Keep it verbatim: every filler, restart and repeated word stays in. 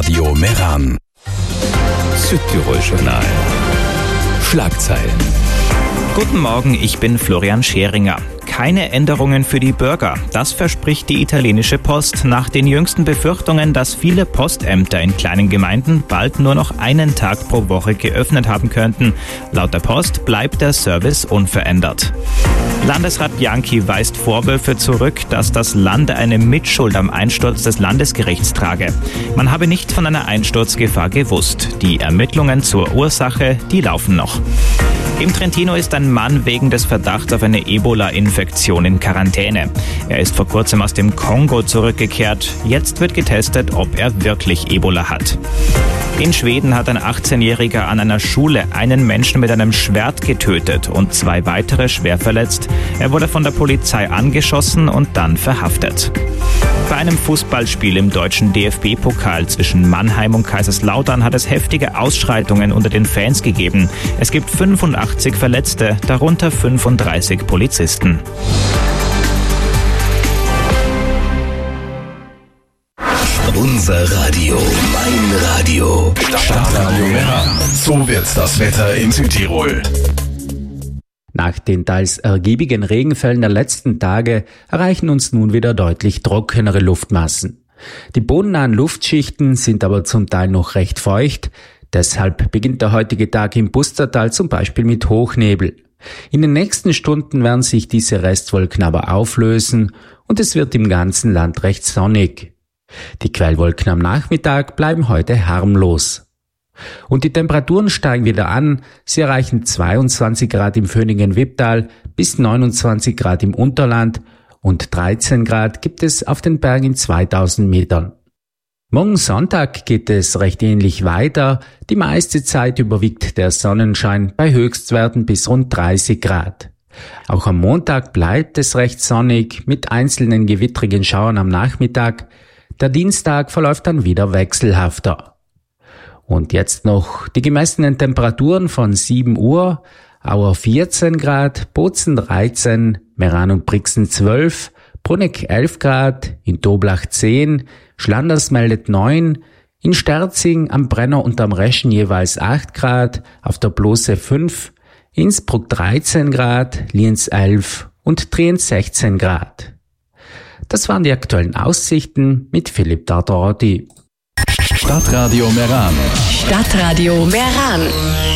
Stadtradio Meran. Südtirol-Journal. Schlagzeilen. Guten Morgen, ich bin Florian Scheringer. Keine Änderungen für die Bürger. Das verspricht die italienische Post nach den jüngsten Befürchtungen, dass viele Postämter in kleinen Gemeinden bald nur noch einen Tag pro Woche geöffnet haben könnten. Laut der Post bleibt der Service unverändert. Landesrat Bianchi weist Vorwürfe zurück, dass das Land eine Mitschuld am Einsturz des Landesgerichts trage. Man habe nicht von einer Einsturzgefahr gewusst. Die Ermittlungen zur Ursache, die laufen noch. Im Trentino ist ein Mann wegen des Verdachts auf eine Ebola-Infektion in Quarantäne. Er ist vor kurzem aus dem Kongo zurückgekehrt. Jetzt wird getestet, ob er wirklich Ebola hat. In Schweden hat ein achtzehnjähriger an einer Schule einen Menschen mit einem Schwert getötet und zwei weitere schwer verletzt. Er wurde von der Polizei angeschossen und dann verhaftet. Bei einem Fußballspiel im deutschen D F B-Pokal zwischen Mannheim und Kaiserslautern hat es heftige Ausschreitungen unter den Fans gegeben. Es gibt fünfundachtzig Verletzte, darunter fünfunddreißig Polizisten. Unser Radio, mein Radio. Stadtradio Meran. So wird das Wetter in Südtirol. Nach den teils ergiebigen Regenfällen der letzten Tage erreichen uns nun wieder deutlich trockenere Luftmassen. Die bodennahen Luftschichten sind aber zum Teil noch recht feucht. Deshalb beginnt der heutige Tag im Pustertal zum Beispiel mit Hochnebel. In den nächsten Stunden werden sich diese Restwolken aber auflösen und es wird im ganzen Land recht sonnig. Die Quellwolken am Nachmittag bleiben heute harmlos. Und die Temperaturen steigen wieder an. Sie erreichen zweiundzwanzig Grad im Föhningen-Wipptal bis neunundzwanzig Grad im Unterland und dreizehn Grad gibt es auf den Bergen in zweitausend Metern. Morgen Sonntag geht es recht ähnlich weiter. Die meiste Zeit überwiegt der Sonnenschein bei Höchstwerten bis rund dreißig Grad. Auch am Montag bleibt es recht sonnig mit einzelnen gewittrigen Schauern am Nachmittag. Der Dienstag verläuft dann wieder wechselhafter. Und jetzt noch die gemessenen Temperaturen von sieben Uhr, Auer vierzehn Grad, Bozen dreizehn, Meran und Brixen zwölf, Bruneck elf Grad, in Toblach zehn, Schlanders meldet neun, in Sterzing am Brenner und am Reschen jeweils acht Grad, auf der Blose fünf, Innsbruck dreizehn Grad, Lienz elf und Triens sechzehn Grad. Das waren die aktuellen Aussichten mit Philipp Tartarotti. Stadtradio Meran. Stadtradio Meran.